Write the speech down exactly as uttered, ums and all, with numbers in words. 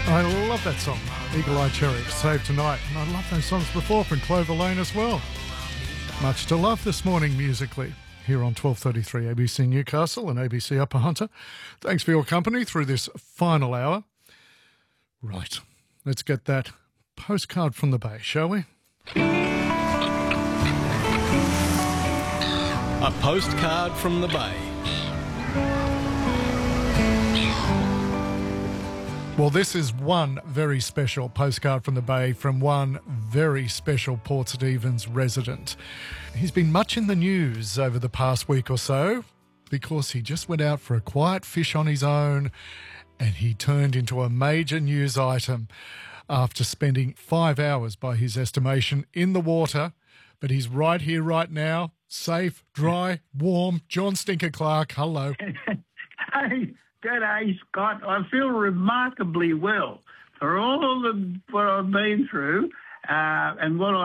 I love that song, Eagle Eye Cherry, Save Tonight. And I love those songs before from Clover Lane as well. Much to love this morning musically here on twelve thirty-three A B C Newcastle and A B C Upper Hunter. Thanks for your company through this final hour. Right, let's get that postcard from the Bay, shall we? A postcard from the Bay. Well, this is one very special postcard from the Bay from one very special Port Stephens resident. He's been much in the news over the past week or so because he just went out for a quiet fish on his own and he turned into a major news item after spending five hours, by his estimation, in the water. But he's right here, right now, safe, dry, warm. John Stinker Clark, hello. Hey. G'day, Scott. I feel remarkably well for all of what I've been through uh, and what